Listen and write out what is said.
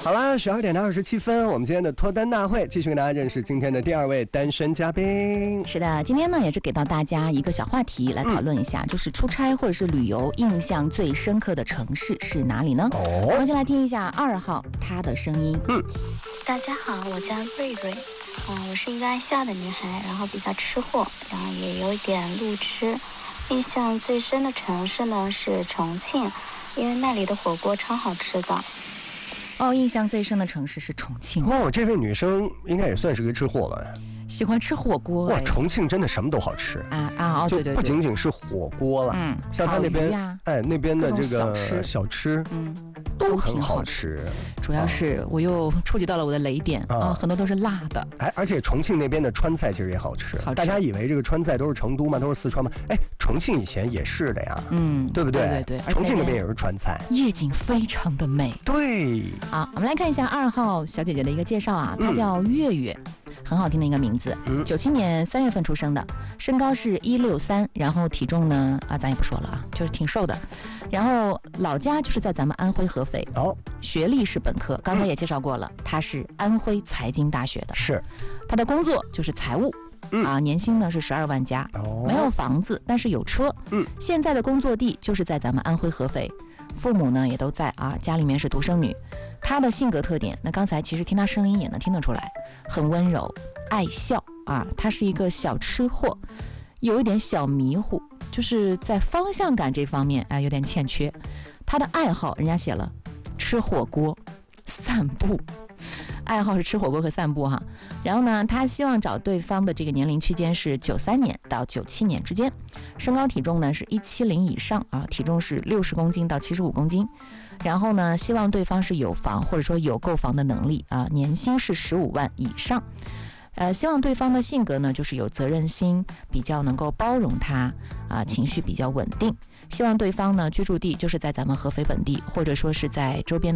好了，12:27，我们今天的脱单大会继续跟大家认识今天的第2位单身嘉宾。 是的，今天呢也是给到大家一个小话题来讨论一下，就是出差或者是旅游印象最深刻的城市是哪里呢？我们先来听一下2号她的声音。 大家好，我叫瑞瑞，我是一个爱笑的女孩，然后比较吃货，然后也有一点路痴。印象最深的城市呢是重庆，因为那里的火锅超好吃的。 印象最深的城市是重庆。 这位女生应该也算是个吃货了， 喜欢吃火锅。 哇，重庆真的什么都好吃对对，不仅仅是火锅了，像他那边那边的这个小吃，都很好吃。 主要是我又触及到了我的雷点很多都是辣的。 而且重庆那边的川菜其实也好吃。大家以为这个川菜都是成都吗？都是四川吗？重庆以前也是的呀，对不对？对，重庆那边也是川菜， 夜景非常的美。 对， 好，我们来看一下2号小姐姐的一个介绍啊，她叫月月，很好听的一个名字。97年3月份出生的，身高是163，然后体重呢咱也不说了就是挺瘦的。然后老家就是在咱们安徽合肥，学历是本科，刚才也介绍过了，她是安徽财经大学的， 是她的工作就是财务。年薪呢是12万加，没有房子，但是有车。现在的工作地就是在咱们安徽合肥，父母呢也都在家里面是独生女。她的性格特点，那刚才其实听她声音也能听得出来，很温柔，爱笑她是一个小吃货，有一点小迷糊，就是在方向感这方面有点欠缺。她的爱好人家写了吃火锅、散步。爱好是吃火锅和散步然后呢，他希望找对方的这个年龄区间是93年到97年之间，身高体重呢是170以上体重是60公斤到75公斤，然后呢，希望对方是有房或者说有购房的能力年薪是15万以上。希望对方的性格呢就是有责任心，比较能够包容他情绪比较稳定。希望对方呢居住地就是在咱们合肥本地，或者说是在周边的